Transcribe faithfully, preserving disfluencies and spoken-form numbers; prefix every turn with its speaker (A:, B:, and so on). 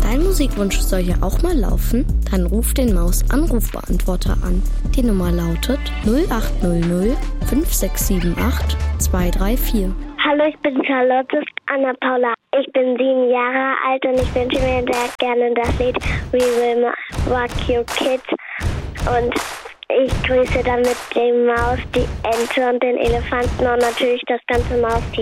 A: Dein Musikwunsch soll hier auch mal laufen? Dann ruf den Maus-Anrufbeantworter an. Die Nummer lautet null acht null null fünf sechs sieben acht zwei drei vier.
B: Hallo, ich bin Charlotte Anna Paula. Ich bin sieben Jahre alt und ich wünsche mir sehr gerne das Lied We Will Rock You Kids. Und ich grüße damit die Maus, die Ente und den Elefanten und natürlich das ganze Mausteam.